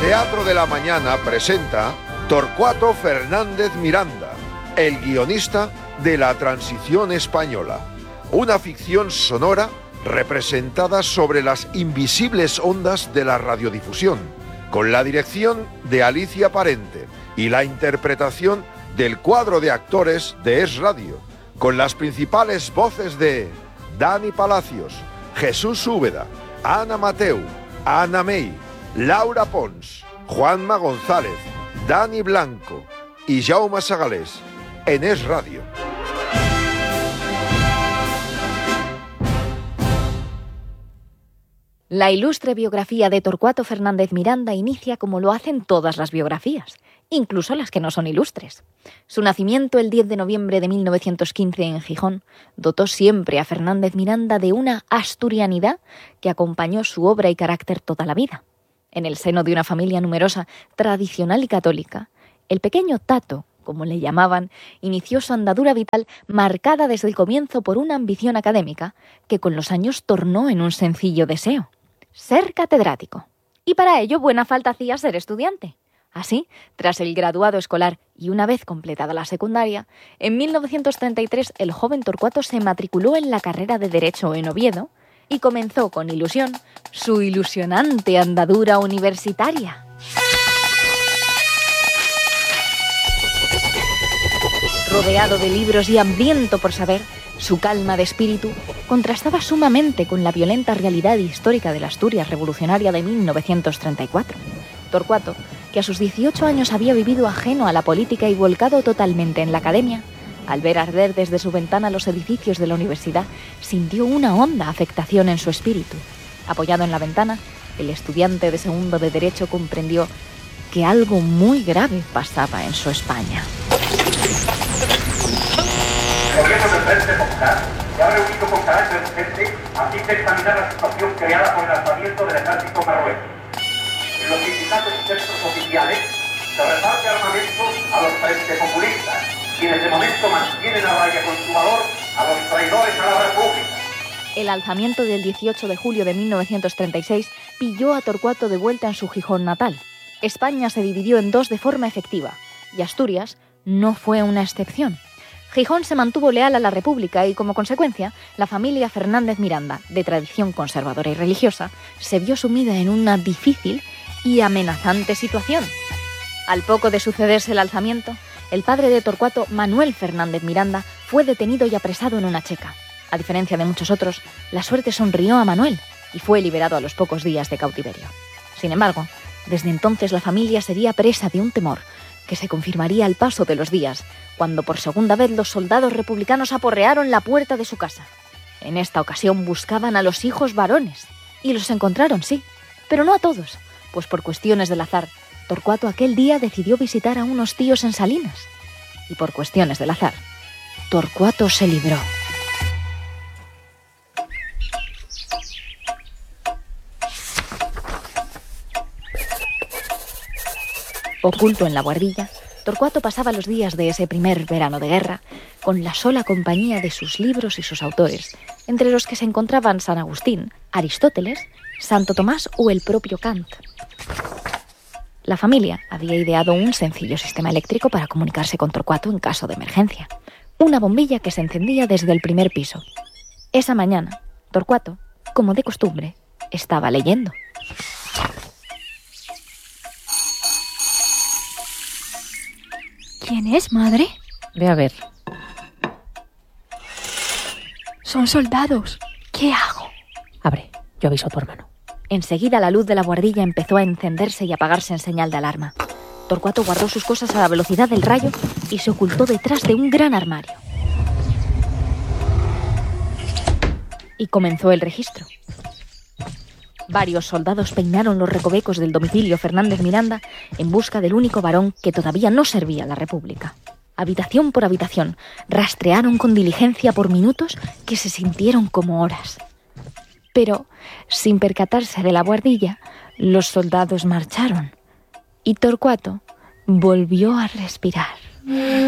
Teatro de la Mañana presenta Torcuato Fernández Miranda, el guionista de la transición española, una ficción sonora representada sobre las invisibles ondas de la radiodifusión, con la dirección de Alicia Parente y la interpretación del cuadro de actores de Es Radio, con las principales voces de Dani Palacios, Jesús Úbeda, Ana Mateu, Ana May, Laura Pons, Juanma González, Dani Blanco y Jaume Sagalés en Es Radio. La ilustre biografía de Torcuato Fernández Miranda inicia como lo hacen todas las biografías, incluso las que no son ilustres. Su nacimiento el 10 de noviembre de 1915 en Gijón dotó siempre a Fernández Miranda de una asturianidad que acompañó su obra y carácter toda la vida. En el seno de una familia numerosa, tradicional y católica, el pequeño Tato, como le llamaban, inició su andadura vital marcada desde el comienzo por una ambición académica que con los años tornó en un sencillo deseo: ser catedrático. Y para ello buena falta hacía ser estudiante. Así, tras el graduado escolar y una vez completada la secundaria, en 1933 el joven Torcuato se matriculó en la carrera de Derecho en Oviedo y comenzó con ilusión su ilusionante andadura universitaria. Rodeado de libros y hambriento por saber, su calma de espíritu contrastaba sumamente con la violenta realidad histórica de la Asturias revolucionaria de 1934. Torcuato, que a sus 18 años había vivido ajeno a la política y volcado totalmente en la academia, al ver arder desde su ventana los edificios de la universidad, sintió una honda afectación en su espíritu. Apoyado en la ventana, el estudiante de segundo de Derecho comprendió que algo muy grave pasaba en su España. El gobierno del Frente Popular se ha reunido con carácter urgente a fin de examinar la situación creada por el alzamiento del ejército marroquí. En los sindicatos y textos oficiales se reparte armamento a los frente populistas, quienes de momento mantienen a raya con su valor a los traidores a la República. El alzamiento del 18 de julio de 1936 pilló a Torcuato de vuelta en su Gijón natal. España se dividió en dos de forma efectiva, y Asturias no fue una excepción. Gijón se mantuvo leal a la República y, como consecuencia, la familia Fernández Miranda, de tradición conservadora y religiosa, se vio sumida en una difícil y amenazante situación. Al poco de sucederse el alzamiento, el padre de Torcuato, Manuel Fernández Miranda, fue detenido y apresado en una checa. A diferencia de muchos otros, la suerte sonrió a Manuel y fue liberado a los pocos días de cautiverio. Sin embargo, desde entonces la familia sería presa de un temor que se confirmaría al paso de los días, cuando por segunda vez los soldados republicanos aporrearon la puerta de su casa. En esta ocasión buscaban a los hijos varones, y los encontraron, sí, pero no a todos, pues por cuestiones del azar, Torcuato aquel día decidió visitar a unos tíos en Salinas, y por cuestiones del azar, Torcuato se libró. Oculto en la guardilla, Torcuato pasaba los días de ese primer verano de guerra con la sola compañía de sus libros y sus autores, entre los que se encontraban San Agustín, Aristóteles, Santo Tomás o el propio Kant. La familia había ideado un sencillo sistema eléctrico para comunicarse con Torcuato en caso de emergencia. Una bombilla que se encendía desde el primer piso. Esa mañana, Torcuato, como de costumbre, estaba leyendo. ¿Quién es, madre? Ve a ver. Son soldados. ¿Qué hago? Abre, yo aviso a tu hermano. Enseguida la luz de la guardilla empezó a encenderse y apagarse en señal de alarma. Torcuato guardó sus cosas a la velocidad del rayo y se ocultó detrás de un gran armario. Y comenzó el registro. Varios soldados peinaron los recovecos del domicilio Fernández Miranda en busca del único varón que todavía no servía a la República. Habitación por habitación, rastrearon con diligencia por minutos que se sintieron como horas. Pero, sin percatarse de la buhardilla, los soldados marcharon y Torcuato volvió a respirar.